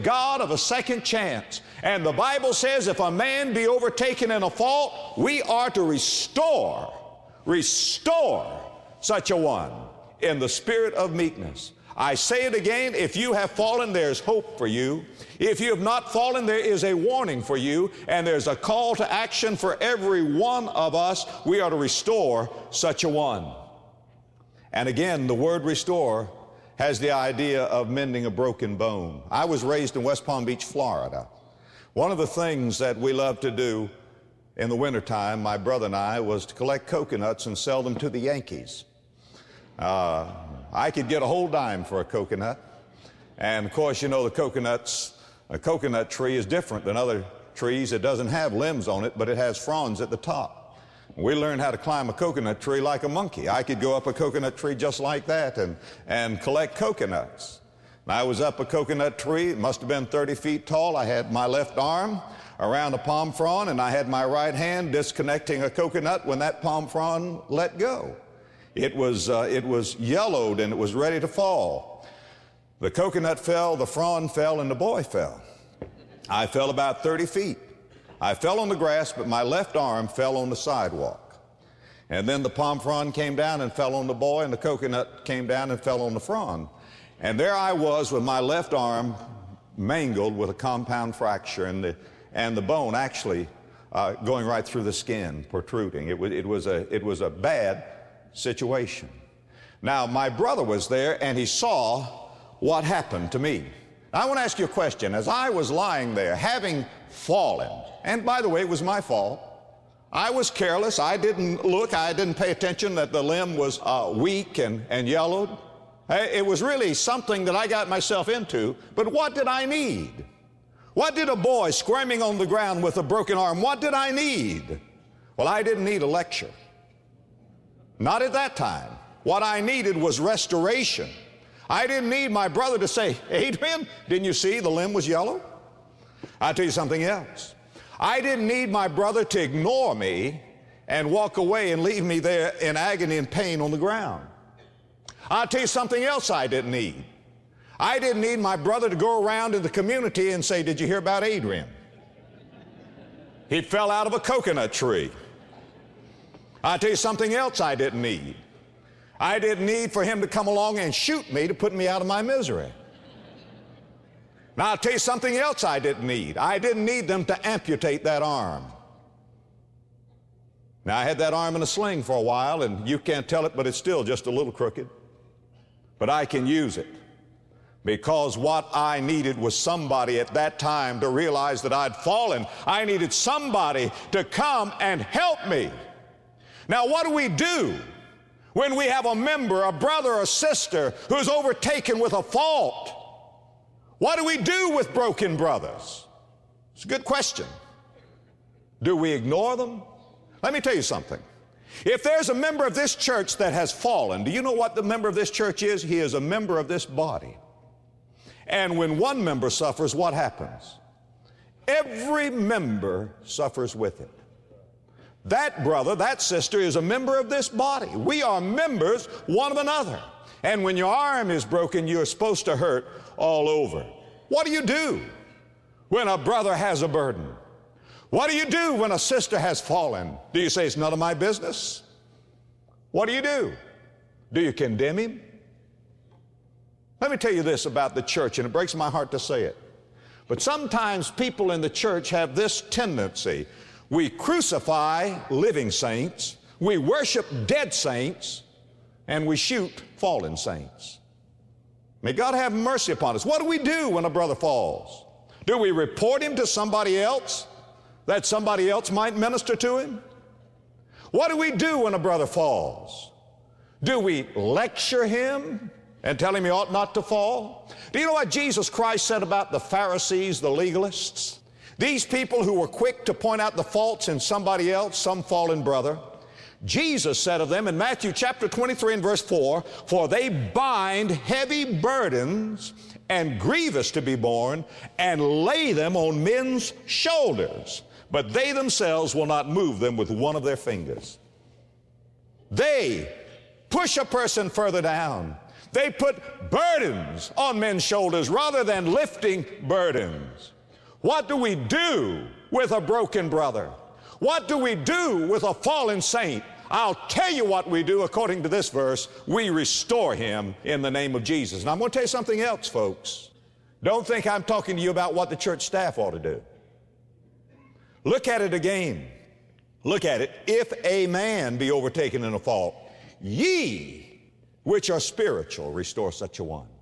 God of a second chance. And the Bible says if a man be overtaken in a fault, we are to restore such a one in the spirit of meekness. I say it again, if you have fallen, there's hope for you. If you have not fallen, there is a warning for you, and there's a call to action for every one of us. We are to restore such a one. And again, the word restore has the idea of mending a broken bone. I was raised in West Palm Beach, Florida. One of the things that we loved to do in the wintertime, my brother and I, was to collect coconuts and sell them to the Yankees. I could get a whole dime for a coconut. And of course, you know, a coconut tree is different than other trees. It doesn't have limbs on it, but it has fronds at the top. We learned how to climb a coconut tree like a monkey. I could go up a coconut tree just like that and collect coconuts. And I was up a coconut tree. It must have been 30 feet tall. I had my left arm around a palm frond, and I had my right hand disconnecting a coconut when that palm frond let go. It was yellowed and it was ready to fall. The coconut fell, the frond fell, and the boy fell. I fell about 30 feet. I fell on the grass, but my left arm fell on the sidewalk. And then the palm frond came down and fell on the boy, and the coconut came down and fell on the frond. And there I was with my left arm mangled with a compound fracture, and the bone actually going right through the skin, protruding. It was a bad situation. Now, my brother was there, and he saw what happened to me. I want to ask you a question. As I was lying there, having fallen, and by the way, it was my fault. I was careless. I didn't look. I didn't pay attention that the limb was weak and yellowed. It was really something that I got myself into. But what did I need? What did a boy squirming on the ground with a broken arm, what did I need? Well, I didn't need a lecture. Not at that time. What I needed was restoration. I didn't need my brother to say, Adrian, didn't you see the limb was yellow? I'll tell you something else. I didn't need my brother to ignore me and walk away and leave me there in agony and pain on the ground. I'll tell you something else I didn't need. I didn't need my brother to go around in the community and say, did you hear about Adrian? He fell out of a coconut tree. I'll tell you something else I didn't need. I didn't need for him to come along and shoot me to put me out of my misery. Now, I'll tell you something else I didn't need. I didn't need them to amputate that arm. Now, I had that arm in a sling for a while, and you can't tell it, but it's still just a little crooked. But I can use it because what I needed was somebody at that time to realize that I'd fallen. I needed somebody to come and help me. Now, what do we do when we have a member, a brother or sister who's overtaken with a fault? What do we do with broken brothers? It's a good question. Do we ignore them? Let me tell you something. If there's a member of this church that has fallen, do you know what the member of this church is? He is a member of this body. And when one member suffers, what happens? Every member suffers with it. That brother, that sister is a member of this body. We are members one of another. And when your arm is broken, you're supposed to hurt all over. What do you do when a brother has a burden? What do you do when a sister has fallen? Do you say, it's none of my business? What do you do? Do you condemn him? Let me tell you this about the church, and it breaks my heart to say it. But sometimes people in the church have this tendency. We crucify living saints, we worship dead saints, and we shoot fallen saints. May God have mercy upon us. What do we do when a brother falls? Do we report him to somebody else that somebody else might minister to him? What do we do when a brother falls? Do we lecture him and tell him he ought not to fall? Do you know what Jesus Christ said about the Pharisees, the legalists? These people who were quick to point out the faults in somebody else, some fallen brother. Jesus said of them in Matthew chapter 23 and verse 4, for they bind heavy burdens and grievous to be borne and lay them on men's shoulders, but they themselves will not move them with one of their fingers. They push a person further down. They put burdens on men's shoulders rather than lifting burdens. What do we do with a broken brother? What do we do with a fallen saint? I'll tell you what we do according to this verse. We restore him in the name of Jesus. And I'm going to tell you something else, folks. Don't think I'm talking to you about what the church staff ought to do. Look at it again. Look at it. If a man be overtaken in a fault, ye which are spiritual, restore such a one.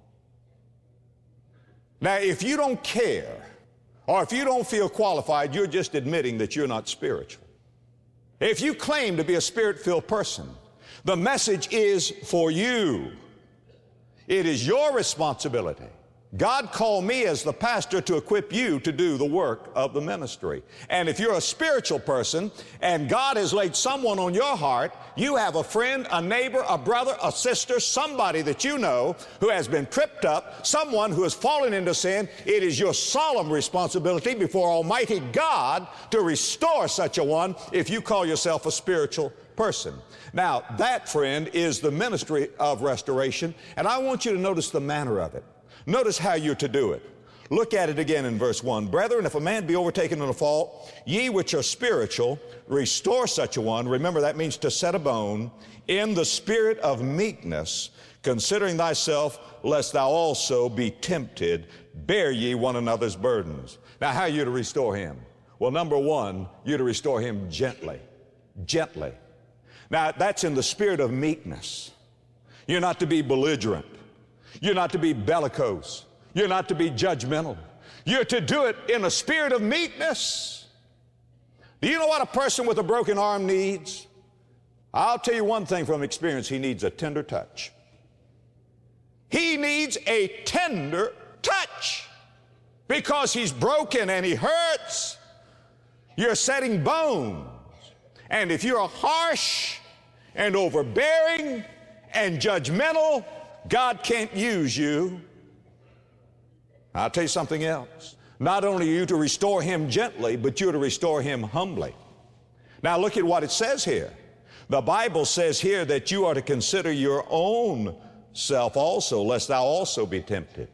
Now, if you don't care, or if you don't feel qualified, you're just admitting that you're not spiritual. If you claim to be a spirit-filled person, the message is for you. It is your responsibility. God called me as the pastor to equip you to do the work of the ministry. And if you're a spiritual person and God has laid someone on your heart, you have a friend, a neighbor, a brother, a sister, somebody that you know who has been tripped up, someone who has fallen into sin, it is your solemn responsibility before Almighty God to restore such a one if you call yourself a spiritual person. Now, that, friend, is the ministry of restoration, and I want you to notice the manner of it. Notice how you're to do it. Look at it again in verse 1. Brethren, if a man be overtaken in a fault, ye which are spiritual, restore such a one. Remember, that means to set a bone in the spirit of meekness, considering thyself, lest thou also be tempted. Bear ye one another's burdens. Now, how are you to restore him? Well, number one, you're to restore him gently. Gently. Now, that's in the spirit of meekness. You're not to be belligerent. You're not to be bellicose. You're not to be judgmental. You're to do it in a spirit of meekness. Do you know what a person with a broken arm needs? I'll tell you one thing from experience. He needs a tender touch. He needs a tender touch because he's broken and he hurts. You're setting bones. And if you're harsh and overbearing and judgmental, God can't use you. I'll tell you something else. Not only are you to restore him gently, but you're to restore him humbly. Now look at what it says here. The Bible says here that you are to consider your own self also, lest thou also be tempted.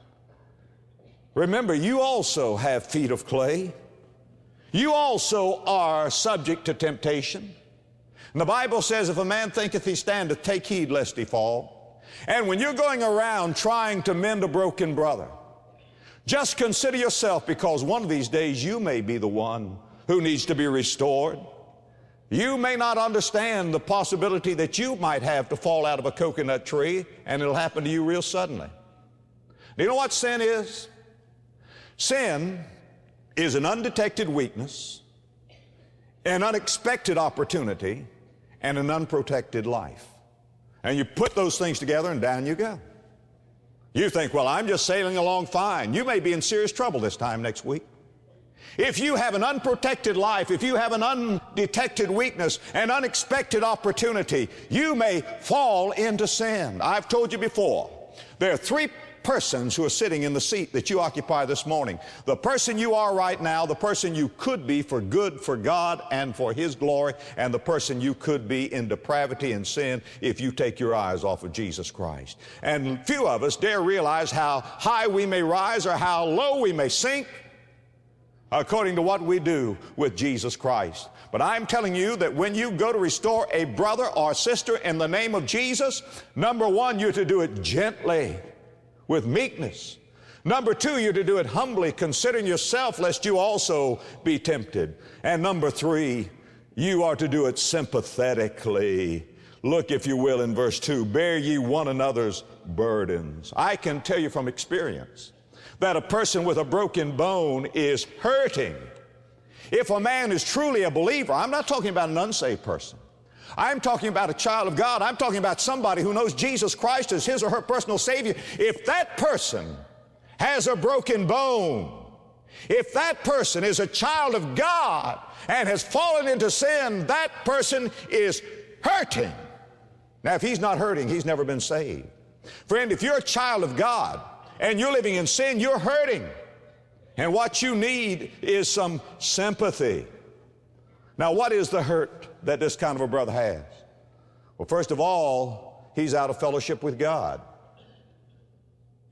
Remember, you also have feet of clay. You also are subject to temptation. And the Bible says, if a man thinketh he standeth, take heed lest he fall. And when you're going around trying to mend a broken brother, just consider yourself, because one of these days you may be the one who needs to be restored. You may not understand the possibility that you might have to fall out of a coconut tree, and it'll happen to you real suddenly. Do you know what sin is? Sin is an undetected weakness, an unexpected opportunity, and an unprotected life. And you put those things together and down you go. You think, well, I'm just sailing along fine. You may be in serious trouble this time next week. If you have an unprotected life, if you have an undetected weakness, an unexpected opportunity, you may fall into sin. I've told you before, there are three persons who are sitting in the seat that you occupy this morning. The person you are right now, the person you could be for good for God and for His glory, and the person you could be in depravity and sin if you take your eyes off of Jesus Christ. And few of us dare realize how high we may rise or how low we may sink according to what we do with Jesus Christ. But I'm telling you that when you go to restore a brother or sister in the name of Jesus, number one, you're to do it gently, with meekness. Number two, you're to do it humbly, considering yourself lest you also be tempted. And number three, you are to do it sympathetically. Look, if you will, in verse 2, bear ye one another's burdens. I can tell you from experience that a person with a broken bone is hurting. If a man is truly a believer, I'm not talking about an unsaved person. I'm talking about a child of God. I'm talking about somebody who knows Jesus Christ as his or her personal Savior. If that person has a broken bone, if that person is a child of God and has fallen into sin, that person is hurting. Now, if he's not hurting, he's never been saved. Friend, if you're a child of God and you're living in sin, you're hurting. And what you need is some sympathy. Now, what is the hurt that this kind of a brother has? Well, first of all, he's out of fellowship with God.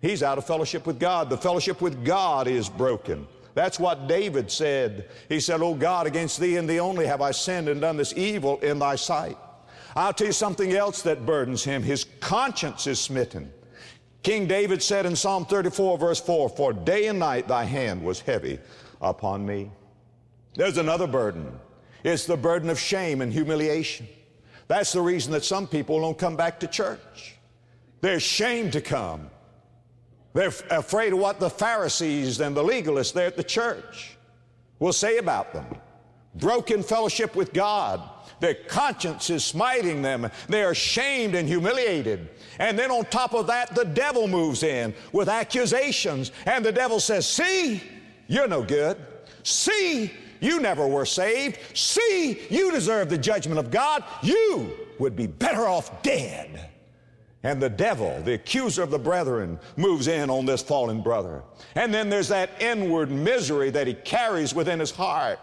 He's out of fellowship with God. The fellowship with God is broken. That's what David said. He said, "O God, against thee and thee only have I sinned and done this evil in thy sight." I'll tell you something else that burdens him. His conscience is smitten. King David said in Psalm 34, verse 4, "For day and night thy hand was heavy upon me." There's another burden. It's the burden of shame and humiliation. That's the reason that some people don't come back to church. They're ashamed to come. They're afraid of what the Pharisees and the legalists there at the church will say about them. Broken fellowship with God. Their conscience is smiting them. They are ashamed and humiliated. And then on top of that, the devil moves in with accusations. And the devil says, "See, you're no good. See, you never were saved. See, you deserve the judgment of God. You would be better off dead." And the devil, the accuser of the brethren, moves in on this fallen brother. And then there's that inward misery that he carries within his heart.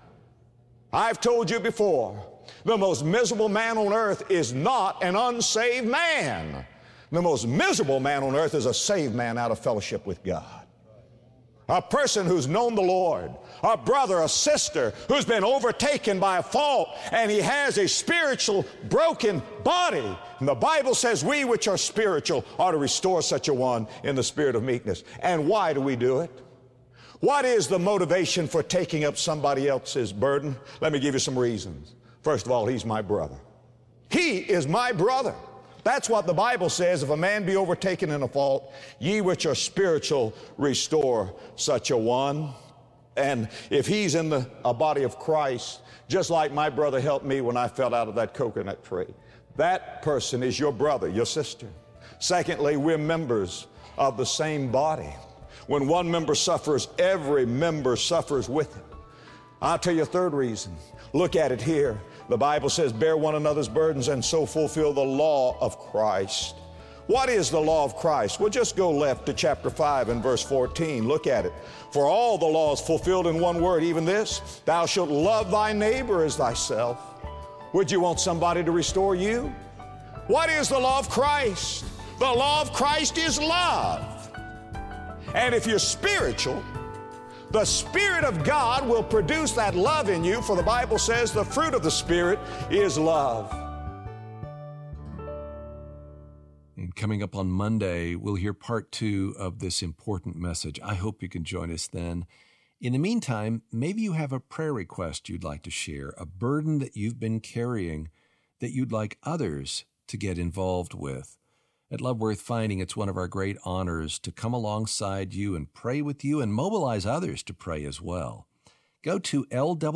I've told you before, the most miserable man on earth is not an unsaved man. The most miserable man on earth is a saved man out of fellowship with God. A person who's known the Lord, a brother, a sister who's been overtaken by a fault, and he has a spiritual broken body. And the Bible says we which are spiritual are to restore such a one in the spirit of meekness. And why do we do it? What is the motivation for taking up somebody else's burden? Let me give you some reasons. First of all, he's my brother. He is my brother. That's what the Bible says. If a man be overtaken in a fault, ye which are spiritual, restore such a one. And if he's in a body of Christ, just like my brother helped me when I fell out of that coconut tree, that person is your brother, your sister. Secondly, we're members of the same body. When one member suffers, every member suffers with it. I'll tell you a third reason. Look at it here. The Bible says, "Bear one another's burdens and so fulfill the law of Christ." What is the law of Christ? Well, just go left to chapter 5 and verse 14. Look at it. "For all the law is fulfilled in one word, even this, thou shalt love thy neighbor as thyself." Would you want somebody to restore you? What is the law of Christ? The law of Christ is love. And if you're spiritual, the Spirit of God will produce that love in you, for the Bible says the fruit of the Spirit is love. And coming up on Monday, we'll hear part 2 of this important message. I hope you can join us then. In the meantime, maybe you have a prayer request you'd like to share, a burden that you've been carrying that you'd like others to get involved with. At Love Worth Finding, it's one of our great honors to come alongside you and pray with you and mobilize others to pray as well. Go to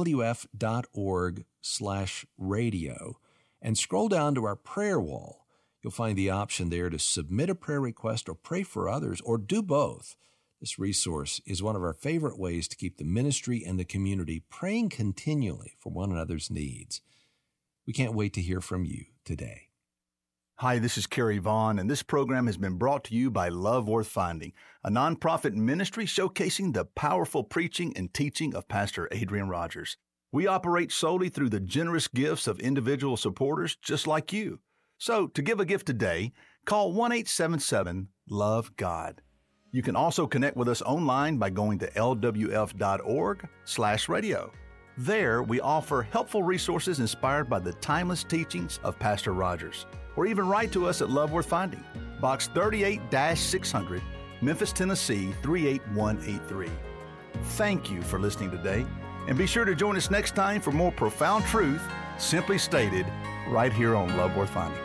lwf.org/radio and scroll down to our prayer wall. You'll find the option there to submit a prayer request or pray for others or do both. This resource is one of our favorite ways to keep the ministry and the community praying continually for one another's needs. We can't wait to hear from you today. Hi, this is Kerry Vaughn, and this program has been brought to you by Love Worth Finding, a nonprofit ministry showcasing the powerful preaching and teaching of Pastor Adrian Rogers. We operate solely through the generous gifts of individual supporters just like you. So, to give a gift today, call 1-877-LOVE-GOD. You can also connect with us online by going to lwf.org/radio. There, we offer helpful resources inspired by the timeless teachings of Pastor Rogers. Or even write to us at Love Worth Finding, Box 38-600, Memphis, Tennessee 38183. Thank you for listening today, and be sure to join us next time for more profound truth, simply stated, right here on Love Worth Finding.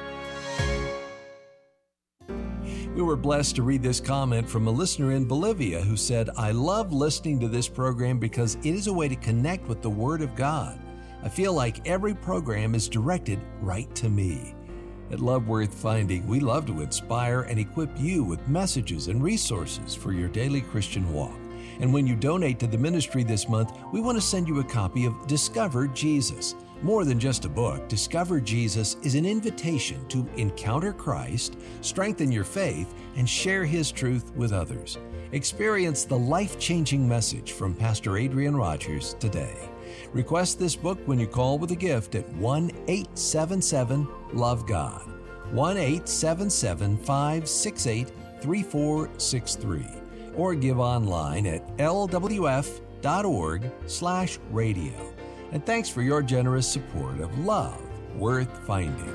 We were blessed to read this comment from a listener in Bolivia who said, "I love listening to this program because it is a way to connect with the Word of God. I feel like every program is directed right to me." At Love Worth Finding, we love to inspire and equip you with messages and resources for your daily Christian walk. And when you donate to the ministry this month, we want to send you a copy of Discover Jesus. More than just a book, Discover Jesus is an invitation to encounter Christ, strengthen your faith, and share His truth with others. Experience the life-changing message from Pastor Adrian Rogers today. Request this book when you call with a gift at 1-877-LOVE-GOD, 1-877-568-5682. 888-888-3463 or give online at lwf.org/radio. And thanks for your generous support of Love Worth Finding.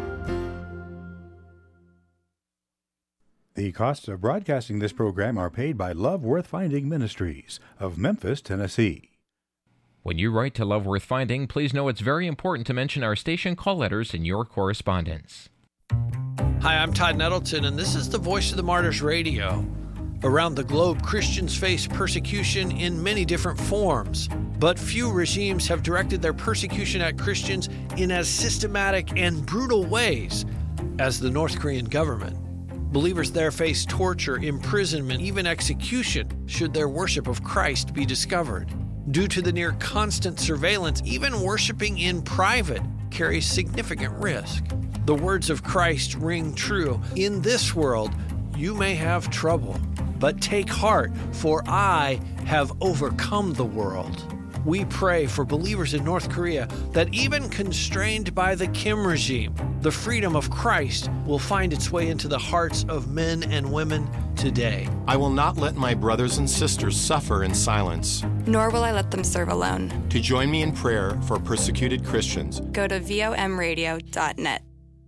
The costs of broadcasting this program are paid by Love Worth Finding Ministries of Memphis, Tennessee. When you write to Love Worth Finding, please know it's very important to mention our station call letters in your correspondence. Hi, I'm Todd Nettleton, and this is the Voice of the Martyrs Radio. Around the globe, Christians face persecution in many different forms, but few regimes have directed their persecution at Christians in as systematic and brutal ways as the North Korean government. Believers there face torture, imprisonment, even execution should their worship of Christ be discovered. Due to the near constant surveillance, even worshiping in private carries significant risk. The words of Christ ring true. In this world, you may have trouble, but take heart, for I have overcome the world. We pray for believers in North Korea that even constrained by the Kim regime, the freedom of Christ will find its way into the hearts of men and women today. I will not let my brothers and sisters suffer in silence. Nor will I let them serve alone. To join me in prayer for persecuted Christians, go to vomradio.net.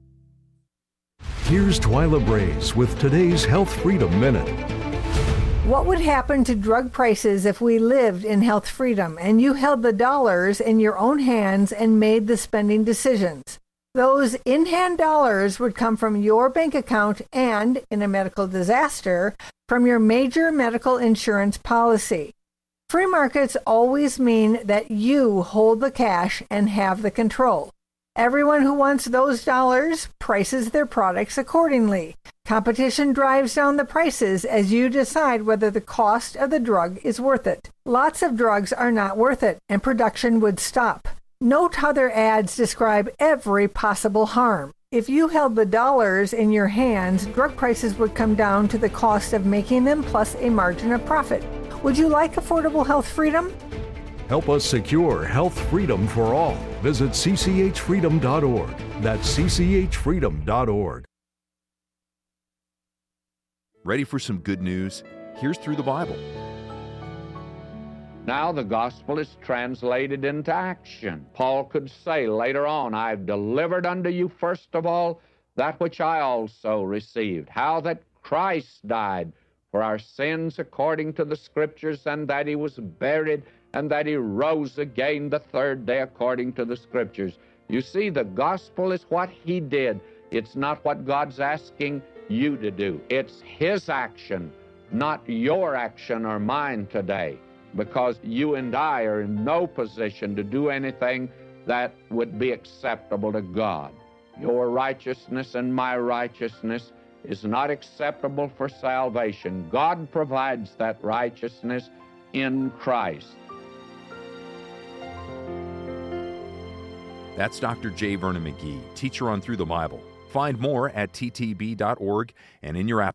Here's Twyla Brace with today's Health Freedom Minute. What would happen to drug prices if we lived in health freedom and you held the dollars in your own hands and made the spending decisions? Those in-hand dollars would come from your bank account and, in a medical disaster, from your major medical insurance policy. Free markets always mean that you hold the cash and have the control. Everyone who wants those dollars prices their products accordingly. Competition drives down the prices as you decide whether the cost of the drug is worth it. Lots of drugs are not worth it, and production would stop. Note how their ads describe every possible harm. If you held the dollars in your hands, drug prices would come down to the cost of making them plus a margin of profit. Would you like affordable health freedom? Help us secure health freedom for all. Visit cchfreedom.org. That's cchfreedom.org. Ready for some good news? Here's Through the Bible. Now the gospel is translated into action. Paul could say later on, I've delivered unto you first of all that which I also received, how that Christ died for our sins according to the Scriptures, and that he was buried, and that he rose again the third day according to the Scriptures. You see, the gospel is what he did. It's not what God's asking you to do. It's his action, not your action or mine today, because you and I are in no position to do anything that would be acceptable to God. Your righteousness and my righteousness is not acceptable for salvation. God provides that righteousness in Christ. That's Dr. J. Vernon McGee, teacher on Through the Bible. Find more at ttb.org and in your app